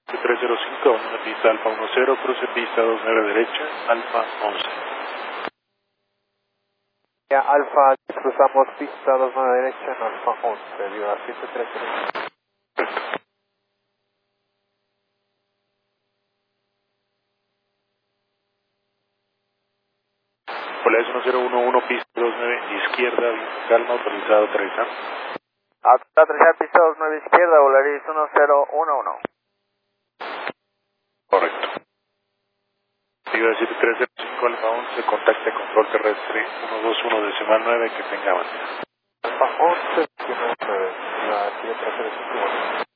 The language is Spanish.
305, una pista Alfa 10, cruce pista 29 derecha, Alfa 11. Ya, Alfa, cruzamos pista 29 derecha en Alfa 11, viva 730. Hola, es 1011, pista 29, izquierda, calma, autorizado aterrizar. Aterrizar pista 29 izquierda, Volaris 1011. Correcto. Viva 7305, Alfa 11, contacte control terrestre 121 decimal 9, que tenga avance. Alfa 11, 29, viva 730.